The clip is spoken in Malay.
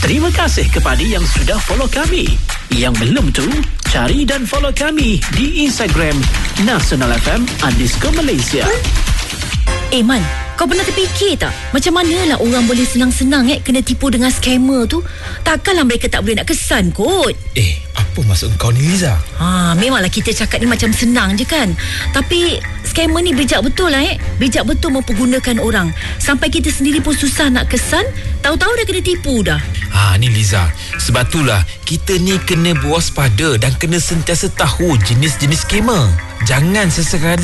Terima kasih kepada yang sudah follow kami. Yang belum tu, cari dan follow kami di Instagram nasionalfm_Malaysia. Man, kau pernah terfikir tak? Macam manalah orang boleh senang-senang kena tipu dengan scammer tu? Takkanlah mereka tak boleh nak kesan kot. Apa maksud kau ni, Liza? Memanglah kita cakap ni macam senang je kan. Tapi scammer ni bijak betul lah Bijak betul mempergunakan orang. Sampai kita sendiri pun susah nak kesan, tahu-tahu dah kena tipu dah. Ni Liza, sebab itulah kita ni kena berwaspada dan kena sentiasa tahu jenis-jenis scammer. Jangan sesekali